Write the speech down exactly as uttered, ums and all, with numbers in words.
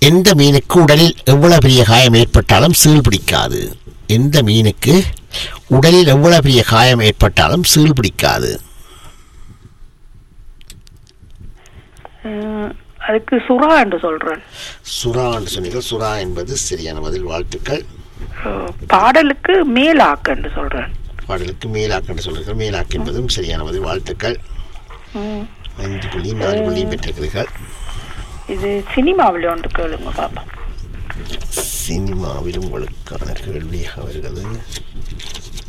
எந்த மீனுக்கு உடலில் எவ்வளவு பெரிய காயம் ஏற்பட்டாலும் சீழ் பிடிக்காது? எந்த மீனுக்கு உடலில் எவ்வளவு பெரிய காயம் ஏற்பட்டாலும் சீழ் பிடிக்காது? அதுக்கு சுறா என்று சொல்றேன். சுறா என்று சொன்னீர்கள். சுறா என்பது சரியான பதில், வாழ்த்துக்கள். பாடலுக்கு மேலாக்கு என்று சொல்றேன். பாடலுக்கு மேலாக்கு என்று சொல்றீர்கள். மேலாக்கு என்பதும் சரியான பதில், வாழ்த்துக்கள். ஐந்து புள்ளி நாலு புள்ளியும் பெற்றிருக்கிறீர்கள். இது சினிமாவில் ஒன்று கேளுங்க பாப்பா. சினிமாவில் உங்களுக்கான கேள்வியாக வருகிறது.